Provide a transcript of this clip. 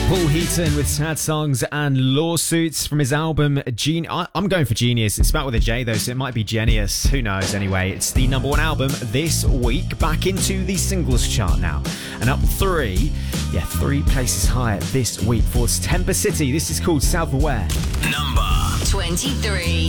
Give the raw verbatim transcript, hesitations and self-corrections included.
Paul Heaton with Sad Songs and Lawsuits from his album Gen- I- I'm going for Genius. It's spelled with a J though, so it might be Genius. Who knows? Anyway, it's the number one album this week. Back into the singles chart now. And up three, yeah, three places higher this week for Temper City. This is called Self-Aware. Number twenty-three.